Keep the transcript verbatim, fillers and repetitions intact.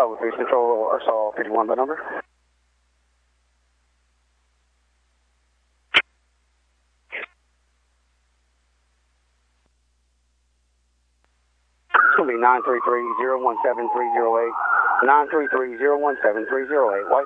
Chicago three Central, Arkansas fifty-one by number. It's going to be nine three three, zero one seven, three zero eight. nine three three, zero one seven, three zero eight. White.